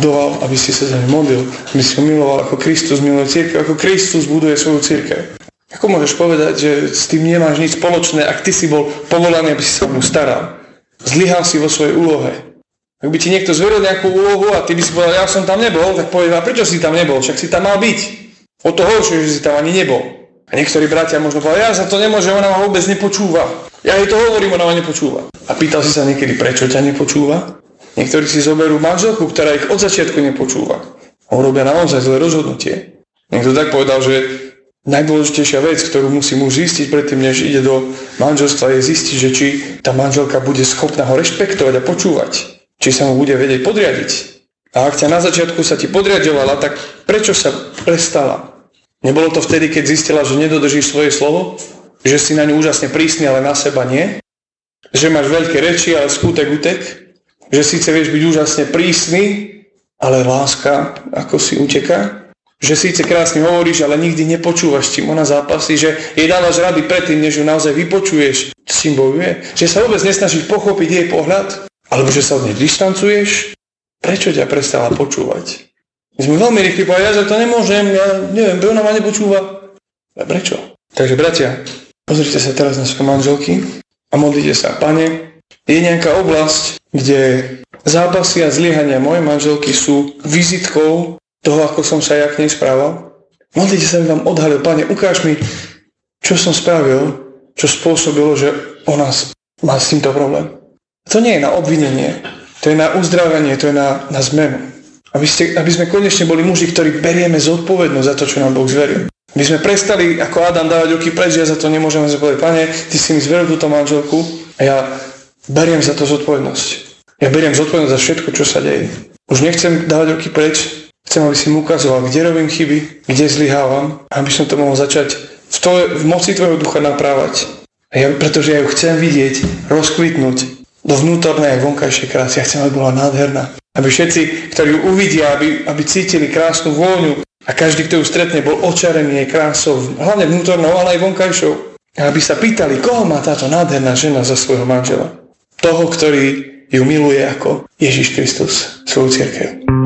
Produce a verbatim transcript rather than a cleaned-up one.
budoval, aby si sa za ňu modlil, aby si ho miloval ako Kristus miluje cirkev, ako Kristus buduje svoju cirkev. Ako môžeš povedať, že s tým nemáš nič spoločné, ak ty si bol povolaný, aby si sa o ňu staral? Zlyhal si vo svojej úlohe. Ak by ti niekto zveril nejakú úlohu a ty by si povedal, ja som tam nebol, tak povie, a prečo si tam nebol? Však si tam mal byť. O to horšie, že si tam ani nebol. A niektorí bratia možno povedali, ja za to nemôžem, ona ma vôbec nepočúva. Ja jej to hovorím, ona ma nepočúva. A pýtal si sa niekedy, prečo ťa nepočúva? Niektorí si zoberú manželku, ktorá ich od začiatku nepočúva. A urobia naozaj zlé rozhodnutie. Niekto tak povedal, že najdôležitejšia vec, ktorú musí muž zistiť predtým, než ide do manželstva, je zistiť, že či tá manželka bude schopná ho rešpektovať a počúvať. Či sa mu bude vedieť podriadiť. A ak ťa na začiatku sa ti podriadovala, tak prečo sa prestala? Nebolo to vtedy, keď zistila, že nedodržíš svoje slovo? Že si na ňu úžasne prísny, ale na seba nie? Že máš veľké reči, ale skutek utek? Že síce vieš byť úžasne prísny, ale láska ako si uteká? Že síce krásne hovoríš, ale nikdy nepočúvaš, čím ona zápasí, že jej dávaš rady predtým, než ju naozaj vypočuješ, s čím bojuje? Že sa vôbec nesnažíš pochopiť jej pohľad? Alebo že sa od nej dištancuješ? Prečo ťa prestala počúvať? My sme veľmi rýchli povedali, ja za to nemôžem, ja neviem, ona ma nepočúva. Ale prečo? Takže bratia, pozrite sa teraz na svoje manželky a modlite sa. Pane, je nejaká oblasť, kde zápasy a zlyhania mojej manželky sú vizitkou toho, ako som sa ja k nej správal? Modlite sa, aby vám odhalil. Pane, ukáž mi, čo som spravil, čo spôsobilo, že ona má s týmto problém. To nie je na obvinenie, to je na uzdravenie, to je na, na zmenu. Aby, ste, aby sme konečne boli muži, ktorí berieme zodpovednosť za to, čo nám Boh zveril. Aby sme prestali ako Adam dávať ruky preč, ja za to nemôžem povedať, Pane, ty si mi zveril túto manželku a ja beriem za to zodpovednosť. Ja beriem zodpovednosť za všetko, čo sa deje. Už nechcem dávať ruky preč, chcem, aby si mi ukazoval, kde robím chyby, kde zlyhávam, aby som to mohol začať v, to, v moci tvojho ducha naprávať. A ja, pretože ja ju chcem vidieť, rozkvitnúť do vnútornej a vonkajšej krásy. Ja chcem, aby bola nádherná. Aby všetci, ktorí ju uvidia, aby, aby cítili krásnu vôňu a každý, kto ju stretne, bol očarený jej krásou, hlavne vnútornou, ale aj vonkajšou. A aby sa pýtali, koho má táto nádherná žena za svojho manžela. Toho, ktorý ju miluje ako Ježiš Kristus, svoju cirkev.